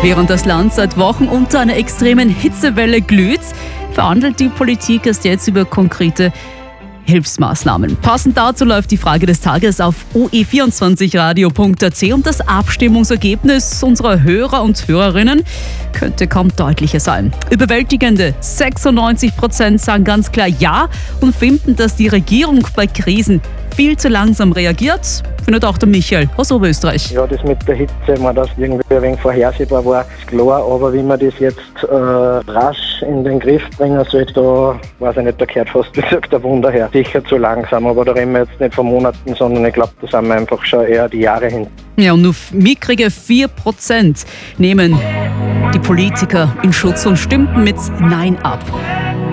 Während das Land seit Wochen unter einer extremen Hitzewelle glüht, verhandelt die Politik erst jetzt über konkrete Hilfsmaßnahmen. Passend dazu läuft die Frage des Tages auf oe24radio.at und das Abstimmungsergebnis unserer Hörer und Hörerinnen könnte kaum deutlicher sein. Überwältigende 96% sagen ganz klar Ja und finden, dass die Regierung bei Krisen viel zu langsam reagiert. Findet auch der Michael aus Oberösterreich. Ja, das mit der Hitze, das irgendwie ein wenig vorhersehbar war, ist klar. Aber wie man das jetzt rasch in den Griff bringen sollte, da weiß ich nicht, da gehört fast, wie gesagt, der Wunder her. Sicher zu langsam, aber da reden wir jetzt nicht von Monaten, sondern ich glaube, da sind wir einfach schon eher die Jahre hin. Ja, und nur mickrige 4% nehmen die Politiker in Schutz und stimmten mit Nein ab.